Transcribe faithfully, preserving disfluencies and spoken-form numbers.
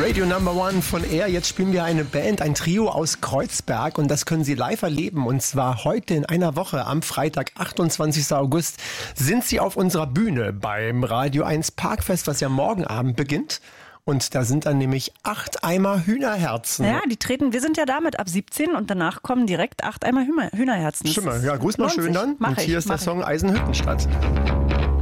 Radio Number One von Air. Jetzt spielen wir eine Band, ein Trio aus Kreuzberg und das können Sie live erleben. Und zwar heute in einer Woche, am Freitag, achtundzwanzigsten August, sind Sie auf unserer Bühne beim Radio eins Parkfest, was ja morgen Abend beginnt. Und da sind dann nämlich acht Eimer Hühnerherzen. Ja, die treten, wir sind ja damit ab siebzehn und danach kommen direkt acht Eimer Hühner, Hühnerherzen. Stimmt, ja, grüß mal schön dann. Mach und hier ich, ist der mach Song Eisenhüttenstadt.